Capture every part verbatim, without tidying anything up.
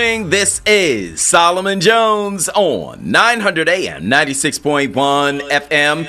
morning. This is Solomon Jones on nine hundred A M, ninety-six point one F M,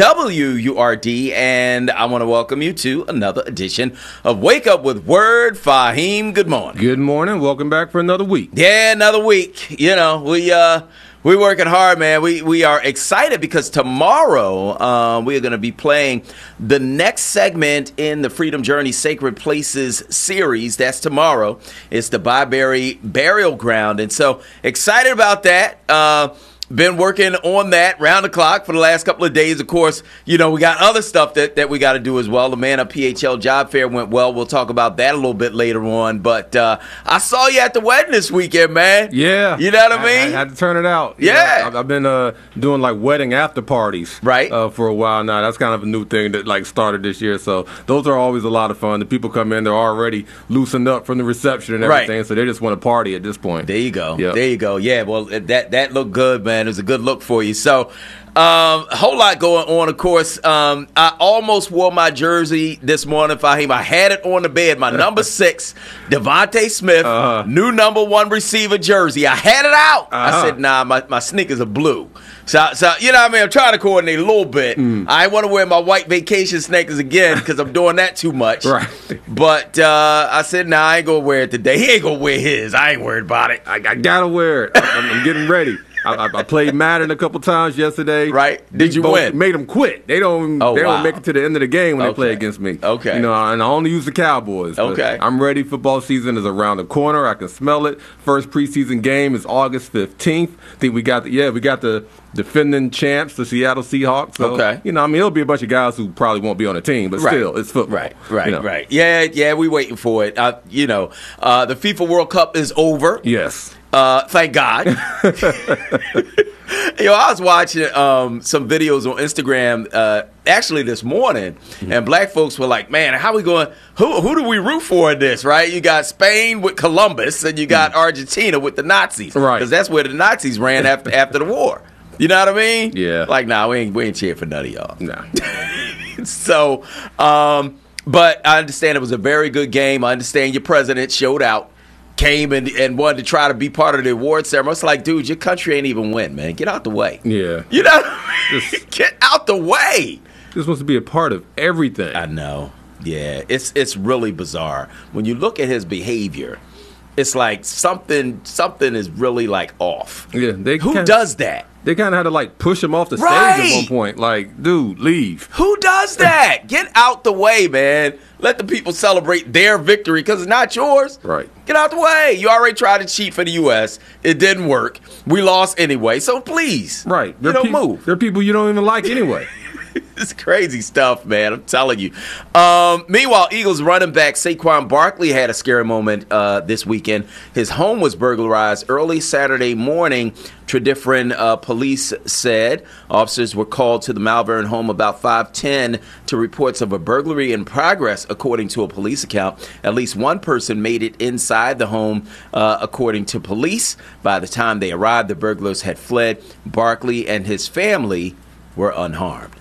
W U R D, and I want to welcome you to another edition of Wake Up with Word. Fahim, good morning. Good morning. Welcome back for another week. Yeah, another week. You know, we uh we're working hard, man. We we are excited because tomorrow uh, we are going to be playing the next segment in the Freedom Journey Sacred Places series. That's tomorrow. It's the Byberry Burial Ground. And so excited about that. Uh, been working on that round the clock for the last couple of days. Of course, you know, we got other stuff that, that we got to do as well. The Manna P H L Job Fair went well. We'll talk about that a little bit later on. But uh, I saw you at the wedding this weekend, man. Yeah. You know what I mean? I, I had to turn it out. You Yeah. know, I've, I've been uh, doing like wedding after parties Right. uh, for a while now. That's kind of a new thing that like started this year. So those are always a lot of fun. The people come in, they're already loosened up from the reception and everything. Right. So they just want to party at this point. There you go. Yep. There you go. Yeah, well, that that looked good, man. It was a good look for you. So, um, a whole lot going on, of course. Um, I almost wore my jersey this morning, Fahim. I had it on the bed, my number six, Devontae Smith, Uh-huh. new number one receiver jersey. I had it out. I Uh-huh. said, nah, my, my sneakers are blue. So, so, you know what I mean? I'm trying to coordinate a little bit. Mm. I want to wear my white vacation sneakers again because I'm doing that too much. Right. But uh, I said, nah, I ain't going to wear it today. He ain't going to wear his. I ain't worried about it. I, I got to wear it. I'm, I'm getting ready. I, I, I played Madden a couple times yesterday. Right. Did you Both win? Made them quit. They don't. Oh, they wow. don't make it to the end of the game when Okay. they play against me. Okay. You know, and I only use the Cowboys. but Okay. I'm ready. Football season is around the corner. I can smell it. First preseason game is August fifteenth. I think we got the yeah we got the defending champs, the Seattle Seahawks. So, Okay. You know, I mean, it'll be a bunch of guys who probably won't be on the team, but Right. still, it's football. Right, right, you know. right. Yeah, yeah, we waiting for it. Uh, you know, uh, the FIFA World Cup is over. Yes. Uh, thank God. Yo, I was watching um, some videos on Instagram uh, actually this morning, and black folks were like, man, how we going, who who do we root for in this, right? You got Spain with Columbus, and you got Argentina with the Nazis. Right. Because that's where the Nazis ran after after the war. You know what I mean? Yeah. Like, nah, we ain't, we ain't cheering for none of y'all. Nah. So, um, but I understand it was a very good game. I understand your president showed out, came and, and wanted to try to be part of the award ceremony. It's like, dude, your country ain't even win, man. Get out the way. Yeah. You know what I mean? Just- Get out the way. This wants to be a part of everything. I know. Yeah, it's it's really bizarre. When you look at his behavior, it's like something something is really like off. Yeah. They Who kinda- does that? They kind of had to like push him off the stage Right. at one point. Like, dude, leave. Who does that? Get out the way, man. Let the people celebrate their victory because it's not yours. Right. Get out the way. You already tried to cheat for the U S. It didn't work. We lost anyway. So please, Right. you They're don't peop- move. They're people you don't even like anyway. It's crazy stuff, man. I'm telling you. Um, meanwhile, Eagles running back Saquon Barkley had a scary moment uh, this weekend. His home was burglarized early Saturday morning. Tredyffrin uh, police said officers were called to the Malvern home about five ten to reports of a burglary in progress, according to a police account. At least one person made it inside the home, uh, according to police. By the time they arrived, the burglars had fled. Barkley and his family were unharmed.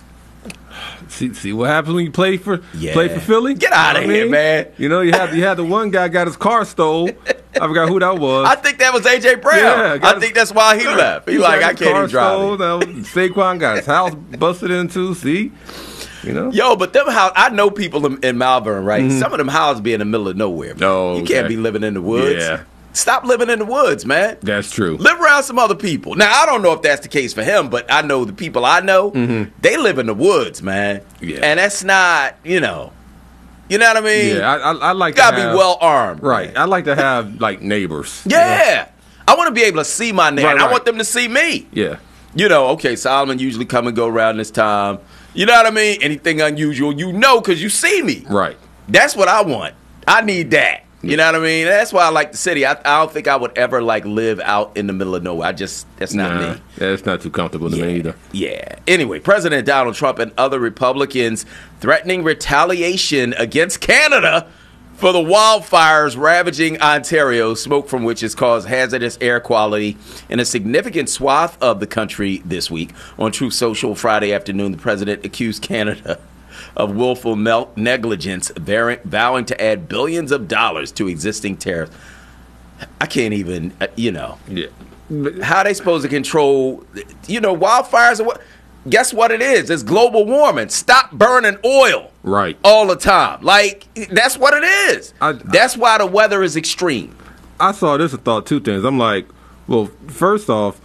see, see what happens when you play for Yeah. play for Philly? Get outta You know what I here, mean? man. You know, you had you had the one guy got his car stole. I forgot who that was. I think that was A J Brown. Yeah, I got think that's why he left. He, He like, got I his can't car even drive stole. it. That was, Saquon got his house busted into. See, you know. Yo, but them house, I know people in, in Malvern, right? Some of them houses be in the middle of nowhere. Man. Oh, You can't okay. be living in the woods. Yeah. Stop living in the woods, man. That's true. Live around some other people. Now, I don't know if that's the case for him, but I know the people I know, they live in the woods, man. Yeah. And that's not, you know, you know what I mean? Yeah, I, I, I like You gotta to have, be well armed. Right. man. I like to have like neighbors. Yeah. I want to be able to see my neighbor. Right, I right. want them to see me. Yeah. You know, okay, Solomon usually come and go around this time. You know what I mean? Anything unusual, you know, because you see me. Right. That's what I want. I need that. You know what I mean? That's why I like the city. I, I don't think I would ever like live out in the middle of nowhere. I just that's not Nah, me. that's not too comfortable to Yeah. me either. Yeah. Anyway, President Donald Trump and other Republicans threatening retaliation against Canada for the wildfires ravaging Ontario, smoke from which has caused hazardous air quality in a significant swath of the country this week. On Truth Social Friday afternoon, the president accused Canada of willful negligence, vowing to add billions of dollars to existing tariffs. I can't even, uh, you know. Yeah. How are they supposed to control, you know, wildfires? Are what? Guess what it is? It's global warming. Stop burning oil. Right. All the time. Like, that's what it is. I, that's why the weather is extreme. I saw this and thought two things. I'm like, well, first off,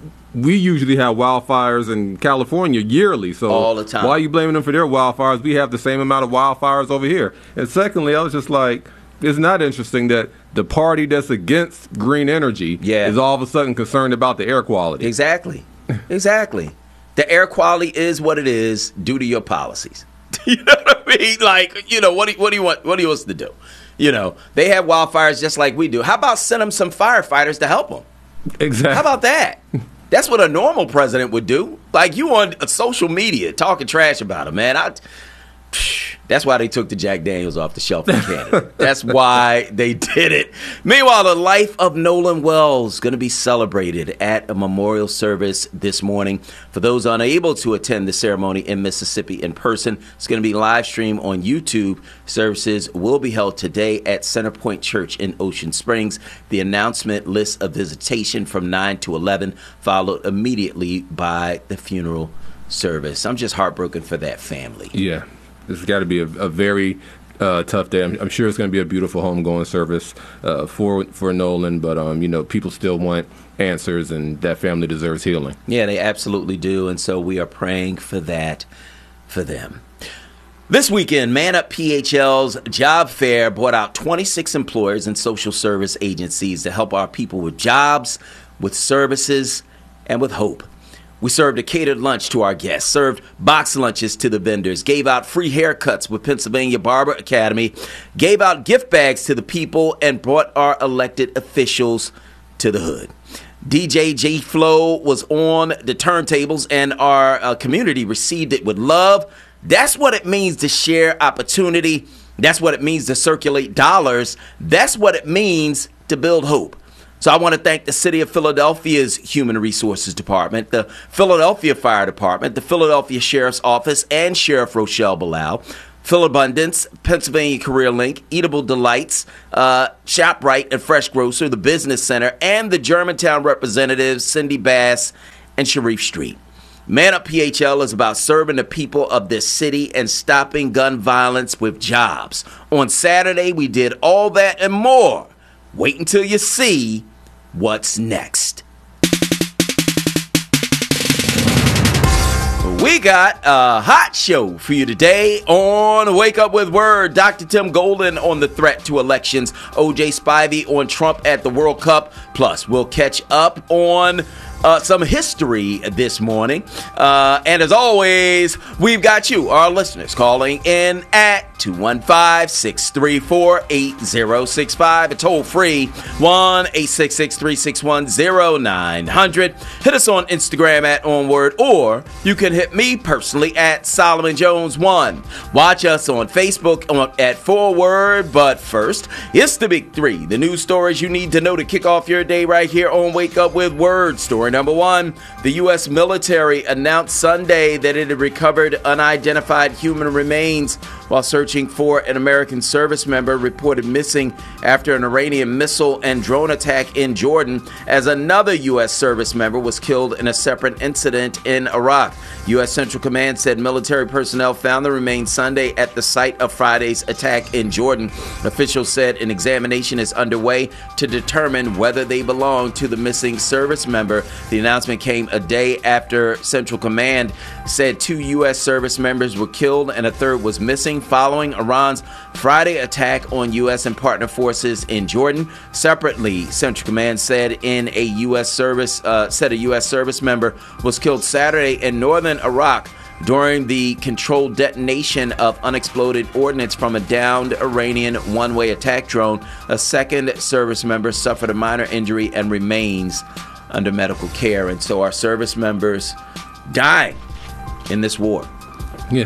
we usually have wildfires in California yearly. So all the time. Why are you blaming them for their wildfires? We have the same amount of wildfires over here. And secondly, I was just like, it's not interesting that the party that's against green energy yeah. is all of a sudden concerned about the air quality. Exactly. Exactly. The air quality is what it is due to your policies. You know what I mean? Like, you know, what do you, what do you want? What do you want us to do? You know, they have wildfires just like we do. How about send them some firefighters to help them? Exactly. How about that? That's what a normal president would do. Like, you on social media talking trash about him, man. I, that's why they took the Jack Daniels off the shelf in Canada. That's why they did it. Meanwhile, the life of Nolan Wells is going to be celebrated at a memorial service this morning. For those unable to attend the ceremony in Mississippi in person, it's going to be live streamed on YouTube. Services will be held today at Centerpoint Church in Ocean Springs. The announcement lists a visitation from nine to eleven, followed immediately by the funeral service. I'm just heartbroken for that family. Yeah. This has got to be a, a very uh, tough day. I'm, I'm sure it's going to be a beautiful homegoing service uh, for for Nolan, but um, you know, people still want answers, and that family deserves healing. Yeah, they absolutely do, and so we are praying for that for them. This weekend, Man Up P H L's job fair brought out twenty-six employers and social service agencies to help our people with jobs, with services, and with hope. We served a catered lunch to our guests, served box lunches to the vendors, gave out free haircuts with Pennsylvania Barber Academy, gave out gift bags to the people, and brought our elected officials to the hood. D J J-Flow was on the turntables, and our uh, community received it with love. That's what it means to share opportunity. That's what it means to circulate dollars. That's what it means to build hope. So I want to thank the City of Philadelphia's Human Resources Department, the Philadelphia Fire Department, the Philadelphia Sheriff's Office, and Sheriff Rochelle Bilal, Philabundance, Pennsylvania Career Link, Eatable Delights, uh, ShopRite and Fresh Grocer, the Business Center, and the Germantown representatives, Cindy Bass and Sharif Street. Man Up P H L is about serving the people of this city and stopping gun violence with jobs. On Saturday, we did all that and more. Wait until you see what's next. We got a hot show for you today on Wake Up With Word. Doctor Tim Golden on the threat to elections. O J Spivey on Trump at the World Cup. Plus, we'll catch up on uh, some history this morning. Uh, and as always, we've got you, our listeners, calling in at two one five, six three four, eight zero six five. A toll free one eight six six, three six one, zero nine zero zero. Hit us on Instagram at Onward, or you can hit me personally at Solomon Jones one. Watch us on Facebook on, at Forward. But first, it's the big three. The news stories you need to know to kick off your day right here on Wake Up With Word. Story number one, the U S military announced Sunday that it had recovered unidentified human remains while searching for an American service member reported missing after an Iranian missile and drone attack in Jordan, as another U S service member was killed in a separate incident in Iraq. U S Central Command said military personnel found the remains Sunday at the site of Friday's attack in Jordan. Officials said an examination is underway to determine whether they belong to the missing service member. The announcement came a day after Central Command said two U S service members were killed and a third was missing following Iran's Friday attack on U S and partner forces in Jordan. Separately, Central Command said in a U S service uh, said a U S service member was killed Saturday in northern Iraq during the controlled detonation of unexploded ordnance from a downed Iranian one-way attack drone. A second service member suffered a minor injury and remains under medical care. And so our service members dying in this war. Yeah,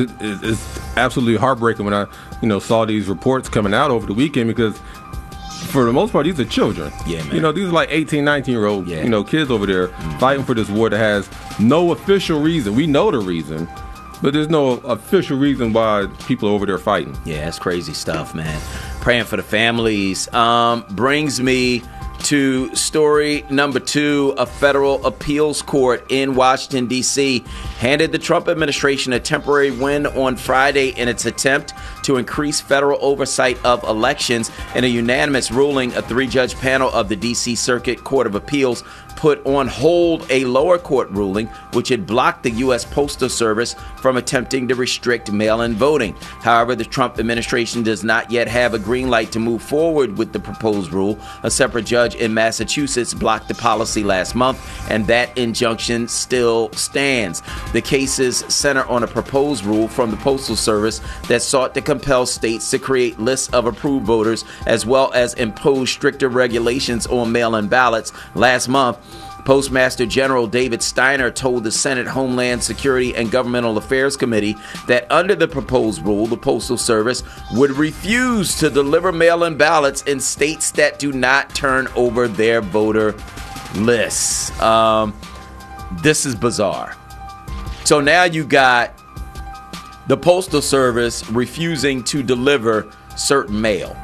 it's absolutely heartbreaking when I, you know, saw these reports coming out over the weekend, because for the most part, these are children. Yeah, man. You know, these are like eighteen, nineteen-year-old, yeah. you know, kids over there mm-hmm. fighting for this war that has no official reason. We know the reason, but there's no official reason why people are over there fighting. Yeah, it's crazy stuff, man. Praying for the families. Um, brings me to story number two. A federal appeals court in Washington, D C handed the Trump administration a temporary win on Friday in its attempt to increase federal oversight of elections. In a unanimous ruling, a three-judge panel of the D C Circuit Court of Appeals put on hold a lower court ruling which had blocked the U S Postal Service from attempting to restrict mail-in voting. However, the Trump administration does not yet have a green light to move forward with the proposed rule. A separate judge in Massachusetts blocked the policy last month, and that injunction still stands. The cases center on a proposed rule from the Postal Service that sought to compel states to create lists of approved voters as well as impose stricter regulations on mail-in ballots. Last month, Postmaster General David Steiner told the Senate Homeland Security and Governmental Affairs Committee that under the proposed rule, the Postal Service would refuse to deliver mail-in ballots in states that do not turn over their voter lists. Um, this is bizarre. So now you got the Postal Service refusing to deliver certain mail.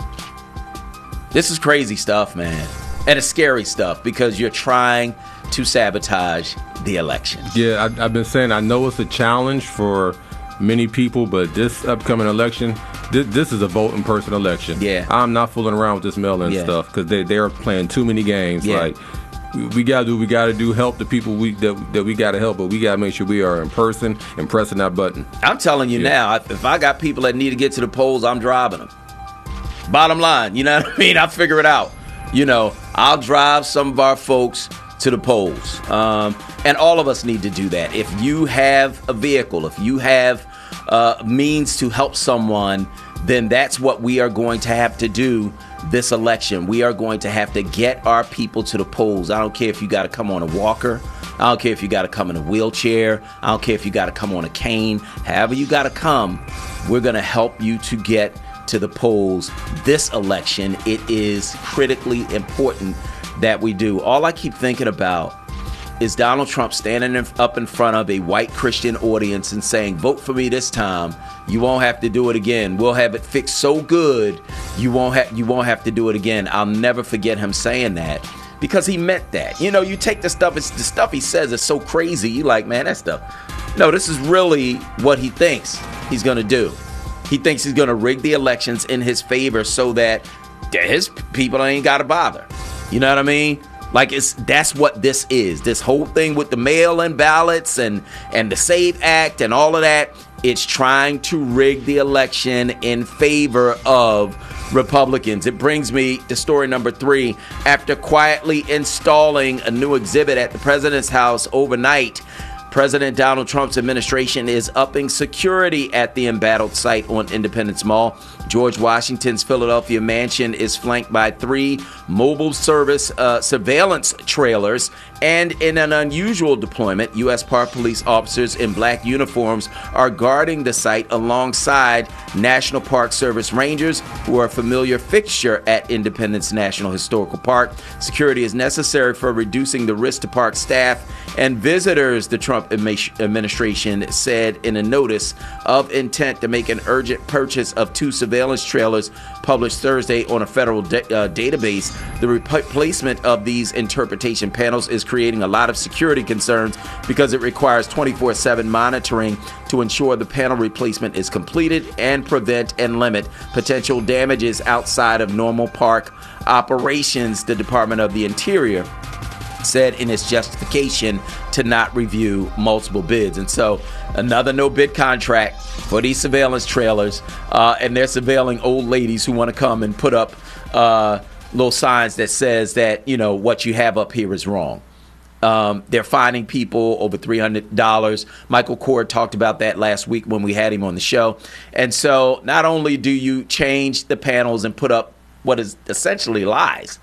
This is crazy stuff, man. And it's scary stuff because you're trying to sabotage the election. Yeah, I, I've been saying I know it's a challenge for many people, but this upcoming election, this, this is a vote-in-person election. Yeah. I'm not fooling around with this mail-in yeah. stuff because they, they're playing too many games. Yeah. Like, we, we got to do what we got to do, help the people we that, that we got to help, but we got to make sure we are in person and pressing that button. I'm telling you yeah. now, if I got people that need to get to the polls, I'm driving them. Bottom line, you know what I mean? I'll figure it out. You know, I'll drive some of our folks to the polls. Um, and all of us need to do that. If you have a vehicle, if you have uh, means to help someone, then that's what we are going to have to do this election. We are going to have to get our people to the polls. I don't care if you got to come on a walker. I don't care if you got to come in a wheelchair. I don't care if you got to come on a cane. However you got to come, we're going to help you to get to the polls this election. It is critically important that we do. All I keep thinking about is Donald Trump standing up in front of a white Christian audience and saying, vote for me this time. You won't have to do it again. We'll have it fixed so good you won't have you won't have to do it again. I'll never forget him saying that because he meant that. You know, you take the stuff, it's the stuff he says is so crazy. You like, man, that stuff. No, this is really what he thinks he's going to do. He thinks he's going to rig the elections in his favor so that his people ain't got to bother. You know what I mean? Like, it's that's what this is. This whole thing with the mail-in ballots and, and the SAVE Act and all of that, it's trying to rig the election in favor of Republicans. It brings me to story number three. After quietly installing a new exhibit at the president's house overnight, President Donald Trump's administration is upping security at the embattled site on Independence Mall. George Washington's Philadelphia mansion is flanked by three mobile service uh, surveillance trailers, and in an unusual deployment, U S Park Police officers in black uniforms are guarding the site alongside National Park Service rangers, who are a familiar fixture at Independence National Historical Park. Security is necessary for reducing the risk to park staff and visitors, the Trump administration said in a notice of intent to make an urgent purchase of two surveillance trailers published Thursday on a federal da- uh, database. The replacement of these interpretation panels is creating a lot of security concerns because it requires twenty-four seven monitoring to ensure the panel replacement is completed and prevent and limit potential damages outside of normal park operations, the Department of the Interior said in its justification to not review multiple bids. And so another no-bid contract for these surveillance trailers, uh, and they're surveilling old ladies who want to come and put up uh, little signs that says that, you know, what you have up here is wrong. Um, they're fining people over three hundred dollars. Michael Cord talked about that last week when we had him on the show. And so not only do you change the panels and put up what is essentially lies,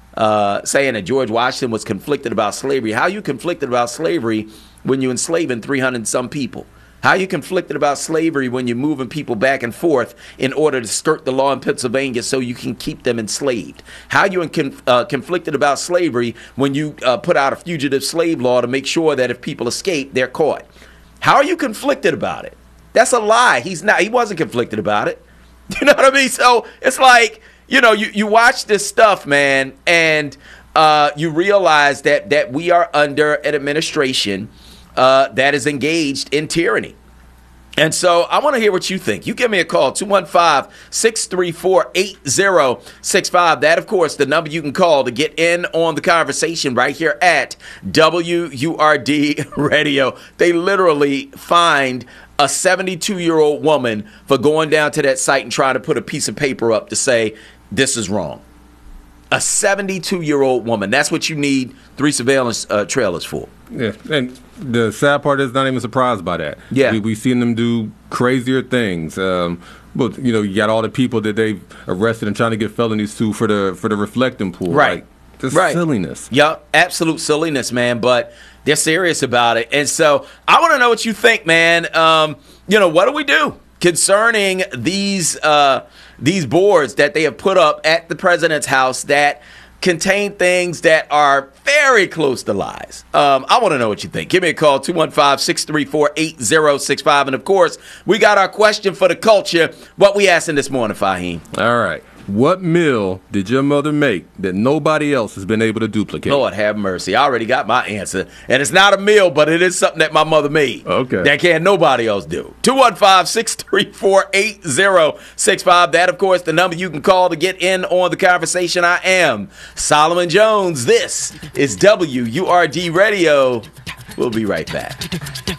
uh, saying that George Washington was conflicted about slavery. How are you conflicted about slavery when you're enslaving three hundred and some people? How are you conflicted about slavery when you're moving people back and forth in order to skirt the law in Pennsylvania so you can keep them enslaved? How are you conf- uh, conflicted about slavery when you uh, put out a fugitive slave law to make sure that if people escape, they're caught? How are you conflicted about it? That's a lie. He's not. He wasn't conflicted about it. You know what I mean? So it's like, you know, you, you watch this stuff, man, and uh, you realize that that we are under an administration uh, that is engaged in tyranny. And so I want to hear what you think. You give me a call, two one five, six three four, eight zero six five. That, of course, the number you can call to get in on the conversation right here at W U R D Radio. They literally find a seventy-two-year-old woman for going down to that site and trying to put a piece of paper up to say this is wrong. A seventy-two-year-old woman. That's what you need three surveillance uh, trailers for. Yeah, and the sad part is not even surprised by that. Yeah. We, we've seen them do crazier things. Um, but, you know, you got all the people that they've arrested and trying to get felonies to for the for the reflecting pool. Right. Like, just right. silliness. Yep, absolute silliness, man. But they're serious about it. And so I want to know what you think, man. Um, you know, what do we do concerning these uh, these boards that they have put up at the president's house that contain things that are very close to lies? Um, I want to know what you think. Give me a call, two one five, six three four, eight zero six five. And, of course, we got our question for the culture. What we asking this morning, Fahim? All right. What meal did your mother make that nobody else has been able to duplicate? Lord have mercy. I already got my answer. And it's not a meal, but it is something that my mother made. Okay. That can't nobody else do. two one five, six three four, eight zero six five. That, of course, the number you can call to get in on the conversation. I am Solomon Jones. This is W U R D Radio. We'll be right back.